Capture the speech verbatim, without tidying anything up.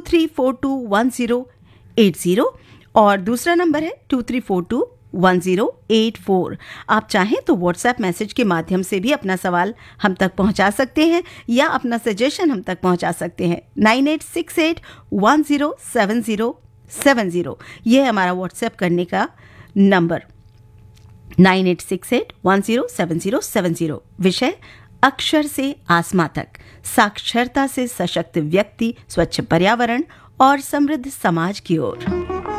Three four to one zero eight zero और दूसरा number है to three four to one zero eight four. आप चाहें तो व्हाट्सएप मैसेज के माध्यम से भी अपना सवाल हम तक पहुंचा सकते हैं या अपना सजेशन हम तक पहुंचा सकते हैं। Nine eight six eight one zero seven zero seven zero ये है हमारा व्हाट्सएप करने का number, nine eight six eight one zero seven zero seven zero. विषय अक्षर से आसमां तक, साक्षरता से सशक्त व्यक्ति, स्वच्छ पर्यावरण और समृद्ध समाज की ओर।